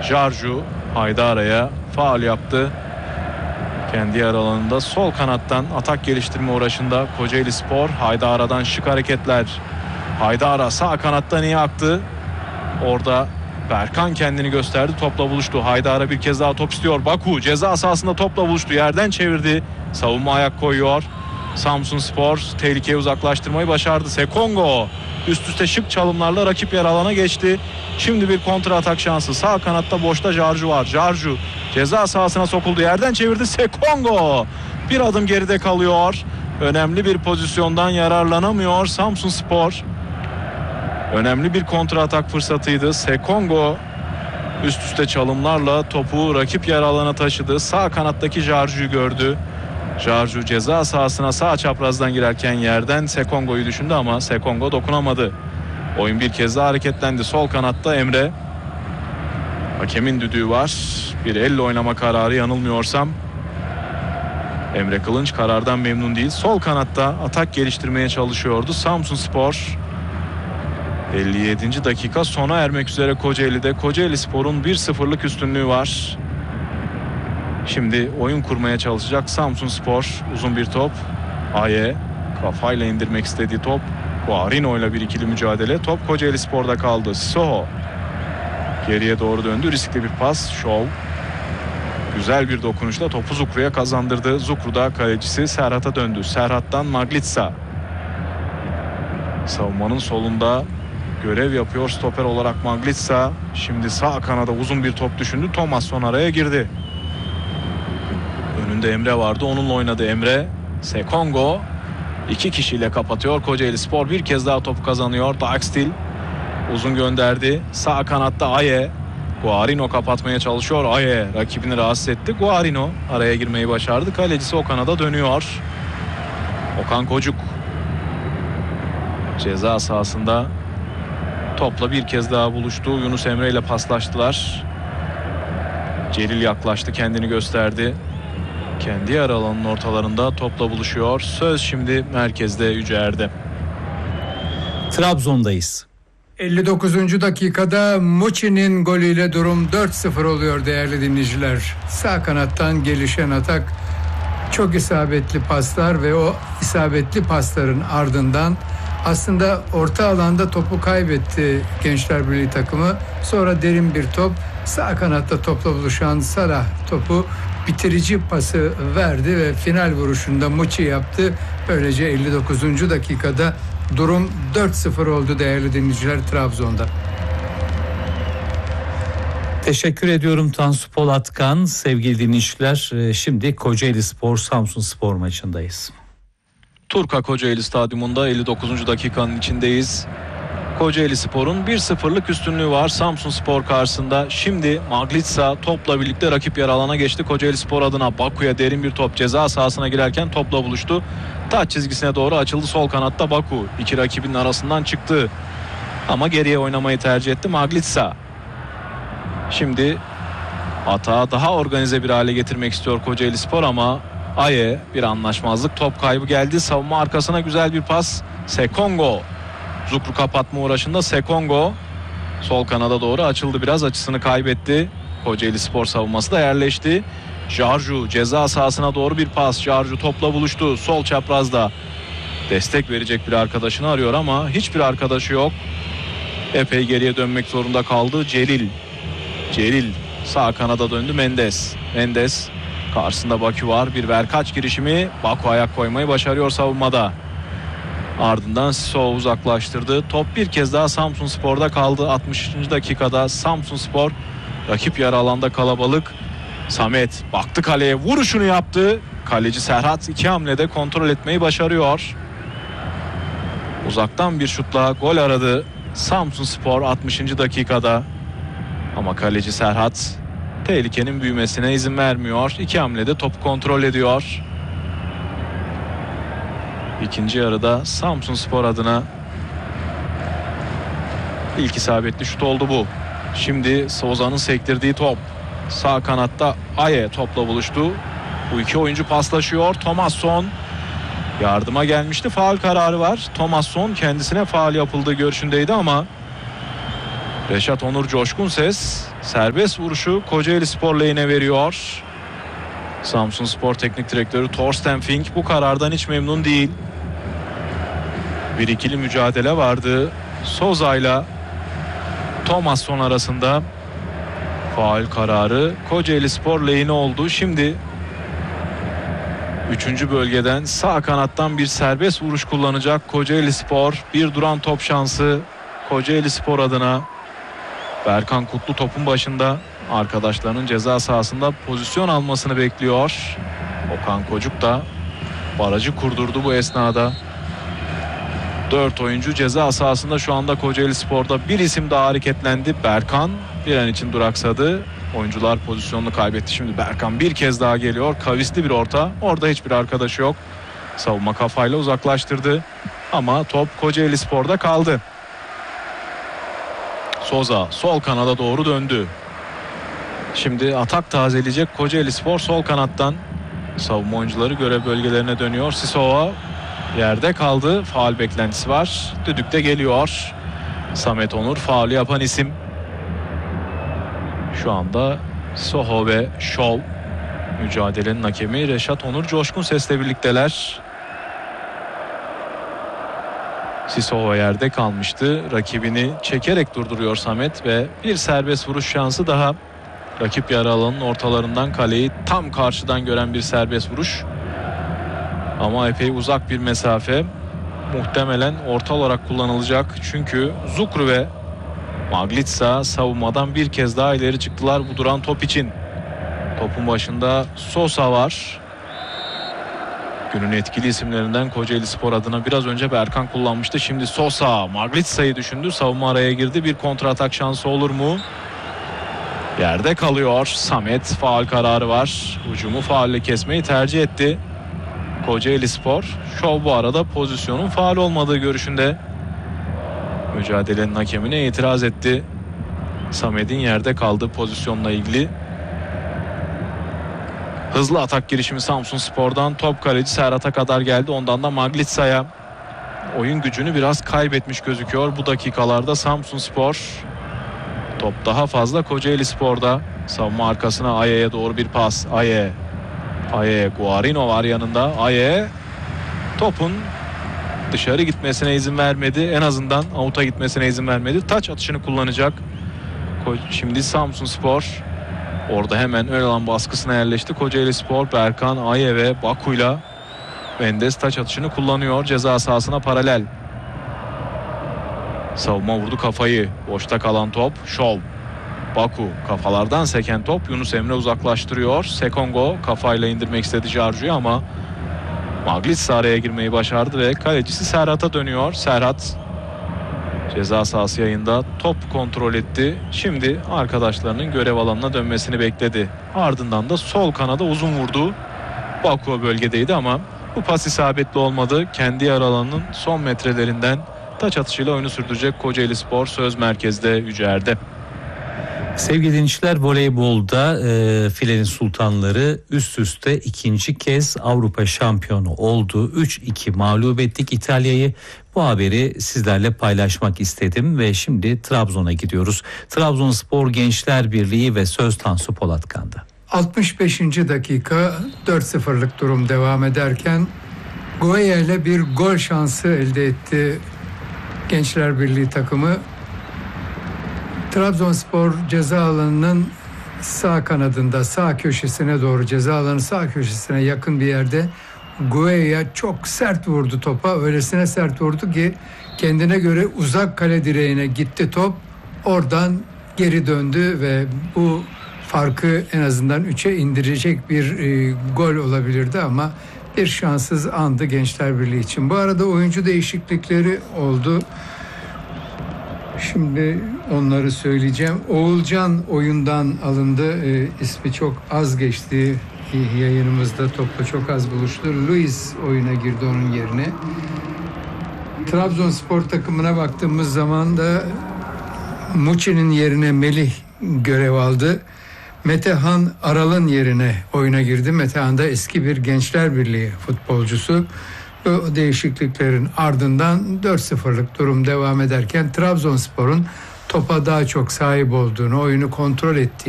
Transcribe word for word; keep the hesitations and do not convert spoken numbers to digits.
Jarju Haydara'ya faul yaptı. Kendi yer alanında sol kanattan atak geliştirme uğraşında Kocaelispor. Haydara'dan şık hareketler. Haydara sağ kanattan iyi aktı. Orada Berkan kendini gösterdi, topla buluştu. Haydara bir kez daha top istiyor. Baku ceza sahasında topla buluştu. Yerden çevirdi. Savunma ayak koyuyor. Samsunspor tehlikeye uzaklaştırmayı başardı. Sekongo üst üste şık çalımlarla rakip yer alana geçti. Şimdi bir kontra atak şansı. Sağ kanatta boşta Jarju var. Jarju ceza sahasına sokuldu. Yerden çevirdi. Sekongo bir adım geride kalıyor. Önemli bir pozisyondan yararlanamıyor Samsunspor. Önemli bir kontra atak fırsatıydı. Sekongo üst üste çalımlarla topu rakip yer alana taşıdı. Sağ kanattaki Jarju'yu gördü. Jarju ceza sahasına sağ çaprazdan girerken yerden Sekongo'yu düşündü ama Sekongo dokunamadı. Oyun bir kez daha hareketlendi. Sol kanatta Emre. Hakemin düdüğü var. Bir elle oynama kararı yanılmıyorsam. Emre Kılınç karardan memnun değil. Sol kanatta atak geliştirmeye çalışıyordu Samsunspor. elli yedinci dakika sona ermek üzere Kocaeli'de. Kocaelispor'un bir sıfırlık üstünlüğü var. Şimdi oyun kurmaya çalışacak Samsunspor. Uzun bir top. Aye kafayla indirmek istediği top. Guarino ile bir ikili mücadele. Top Kocaelispor'da kaldı. Soho geriye doğru döndü. Riskli bir pas. Şov. Güzel bir dokunuşla topu Zukru'ya kazandırdı. Zukru'da kalecisi Serhat'a döndü. Serhat'tan Maglitsa. Savunmanın solunda görev yapıyor stoper olarak Maglitsa. Şimdi sağ kanada uzun bir top düşündü. Thomasson araya girdi. Önünde Emre vardı. Onunla oynadı Emre. Sekongo iki kişiyle kapatıyor. Kocaelispor bir kez daha topu kazanıyor. Dakstil uzun gönderdi. Sağ kanatta Aye. Guarino kapatmaya çalışıyor. Aye rakibini rahatsız etti. Guarino araya girmeyi başardı. Kalecisi Okan'a da dönüyor. Okan Kocuk ceza sahasında topla bir kez daha buluştu. Yunus Emre ile paslaştılar. Celil yaklaştı, kendini gösterdi. Kendi yer alanının ortalarında topla buluşuyor. Söz şimdi merkezde Yüceer'de. Trabzon'dayız. elli dokuzuncu dakikada Muçi'nin golüyle durum dört sıfır oluyor değerli dinleyiciler. Sağ kanattan gelişen atak, çok isabetli paslar ve o isabetli pasların ardından aslında orta alanda topu kaybetti Gençler Birliği takımı. Sonra derin bir top, sağ kanatta topla buluşan Salah topu bitirici pası verdi ve final vuruşunda Muçi yaptı. Böylece elli dokuzuncu dakikada durum dört sıfır oldu değerli dinleyiciler Trabzon'da. Teşekkür ediyorum Tansu Polatkan. Sevgili dinleyiciler, şimdi Kocaelispor Samsunspor maçındayız. Turka Kocaeli Stadyumunda elli dokuzuncu dakikanın içindeyiz. Kocaelispor'un bir sıfırlık üstünlüğü var Samsunspor karşısında. Şimdi Maglitsa topla birlikte rakip yer alana geçti Kocaelispor adına. Baku'ya derin bir top, ceza sahasına girerken topla buluştu. Taç çizgisine doğru açıldı sol kanatta Baku. İki rakibinin arasından çıktı. Ama geriye oynamayı tercih etti Maglitsa. Şimdi atağı daha organize bir hale getirmek istiyor Kocaelispor ama Aye bir anlaşmazlık, top kaybı geldi. Savunma arkasına güzel bir pas. Sekongo. Zukru kapatma uğraşında Sekongo sol kanada doğru açıldı, biraz açısını kaybetti. Kocaelispor savunması da yerleşti. Jarju ceza sahasına doğru bir pas. Jarju topla buluştu. Sol çaprazda destek verecek bir arkadaşını arıyor ama hiçbir arkadaşı yok. Epey geriye dönmek zorunda kaldı. Celil. Celil sağ kanada döndü. Mendes. Mendes karşısında Bakü var. Bir verkaç girişimi. Baku ayak koymayı başarıyor savunmada. Ardından Siso uzaklaştırdı. Top bir kez daha Samsunspor'da kaldı. altmışıncı dakikada Samsunspor rakip yarı alanda kalabalık. Samet baktı kaleye, vuruşunu yaptı. Kaleci Serhat iki hamlede kontrol etmeyi başarıyor. Uzaktan bir şutla gol aradı Samsunspor altmışıncı dakikada. Ama kaleci Serhat tehlikenin büyümesine izin vermiyor. İki hamlede topu kontrol ediyor. İkinci yarıda Samsunspor adına ilk isabetli şut oldu bu. Şimdi Soza'nın sektirdiği top. Sağ kanatta Aye topla buluştu. Bu iki oyuncu paslaşıyor. Thomasson yardıma gelmişti. Faul kararı var. Thomasson kendisine faul yapıldığı görüşündeydi ama Reşat Onur Coşkunses serbest vuruşu Kocaelispor lehine veriyor. Samsunspor Teknik Direktörü Thorsten Fink bu karardan hiç memnun değil. Bir ikili mücadele vardı. Souza ile Thomasson arasında faul kararı Kocaelispor lehine oldu. Şimdi üçüncü bölgeden sağ kanattan bir serbest vuruş kullanacak Kocaelispor. Bir duran top şansı Kocaelispor adına. Berkan Kutlu topun başında, arkadaşlarının ceza sahasında pozisyon almasını bekliyor. Okan Kocuk da barajı kurdurdu bu esnada. Dört oyuncu ceza sahasında şu anda Kocaelispor'da. Bir isim daha hareketlendi. Berkan bir an için duraksadı. Oyuncular pozisyonunu kaybetti. Şimdi Berkan bir kez daha geliyor. Kavisli bir orta. Orada hiçbir arkadaşı yok. Savunma kafayla uzaklaştırdı. Ama top Kocaelispor'da kaldı. Souza sol kanada doğru döndü. Şimdi atak tazeleyecek Kocaelispor sol kanattan. Savunma oyuncuları görev bölgelerine dönüyor. Sisova yerde kaldı. Faul beklentisi var. Düdük de geliyor. Samet Onur faulü yapan isim. Şu anda Soho ve Şol. Mücadelenin hakemi Reşat Onur Coşkun sesle birlikteler. Sisova yerde kalmıştı. Rakibini çekerek durduruyor Samet ve bir serbest vuruş şansı daha. Rakip yarı alanın ortalarından kaleyi tam karşıdan gören bir serbest vuruş. Ama epey uzak bir mesafe. Muhtemelen orta olarak kullanılacak. Çünkü Zukru ve Maglitsa savunmadan bir kez daha ileri çıktılar bu duran top için. Topun başında Sosa var. Günün etkili isimlerinden Kocaelispor adına biraz önce Berkan kullanmıştı. Şimdi Sosa Maglitsa'yı düşündü. Savunma araya girdi. Bir kontra atak şansı olur mu? Yerde kalıyor. Samet faul kararı var. Hücumu faulle kesmeyi tercih etti Kocaelispor. Şov bu arada pozisyonun faul olmadığı görüşünde. Mücadelenin hakemine itiraz etti. Samet'in yerde kaldığı pozisyonla ilgili. Hızlı atak girişimi Samsunspor'dan, top kaleci Serhat'a kadar geldi. Ondan da Maglitsa'ya. Oyun gücünü biraz kaybetmiş gözüküyor bu dakikalarda Samsunspor. Top daha fazla Kocaelispor'da. Savunma arkasına Aye'ye doğru bir pas. Aye. Aye. Guarino var yanında. Aye. Topun dışarı gitmesine izin vermedi. En azından out'a gitmesine izin vermedi. Taç atışını kullanacak. Şimdi Samsunspor. Orada hemen ön alan baskısına yerleşti Kocaelispor. Berkan, Aye ve Baku'yla Mendes taç atışını kullanıyor. Ceza sahasına paralel. Savunma vurdu kafayı. Boşta kalan top. Şov. Baku kafalardan seken top. Yunus Emre uzaklaştırıyor. Sekongo kafayla indirmek istedi Jarju'yu ama Maglitsa araya girmeyi başardı ve kalecisi Serhat'a dönüyor. Serhat ceza sahası yayında top kontrol etti. Şimdi arkadaşlarının görev alanına dönmesini bekledi. Ardından da sol kanada uzun vurdu. Baku bölgedeydi ama bu pas isabetli olmadı. Kendi yer alanının son metrelerinden taç atışıyla oyunu sürdürecek Kocaelispor söz merkezde Yüceer'de. Sevgili dinleyiciler, voleybolda e, filenin sultanları üst üste ikinci kez Avrupa şampiyonu oldu. üç iki mağlup ettik İtalya'yı. Bu haberi sizlerle paylaşmak istedim ve şimdi Trabzon'a gidiyoruz. Trabzonspor Gençler Birliği ve söz Tansu Polatkan'da. altmış beşinci dakika dört sıfırlık durum devam ederken Guaya ile bir gol şansı elde etti Gençler Birliği takımı. Trabzonspor ceza alanının sağ kanadında, sağ köşesine doğru, ceza alanının sağ köşesine yakın bir yerde Guaya çok sert vurdu topa. Öylesine sert vurdu ki kendine göre uzak kale direğine gitti top. Oradan geri döndü ve bu farkı en azından üçe indirecek bir e, gol olabilirdi ama bir şanssız andı Gençler Birliği için. Bu arada oyuncu değişiklikleri oldu. Şimdi onları söyleyeceğim. Oğulcan oyundan alındı. E, ismi çok az geçti. Yayınımızda topla çok az buluştu. Luis oyuna girdi onun yerine. Trabzonspor takımına baktığımız zaman da Muçi'nin yerine Melih görev aldı. Metehan Aral'ın yerine oyuna girdi. Metehan da eski bir Gençler Birliği futbolcusu. Bu değişikliklerin ardından dört sıfırlık durum devam ederken Trabzonspor'un topa daha çok sahip olduğunu, oyunu kontrol ettiğini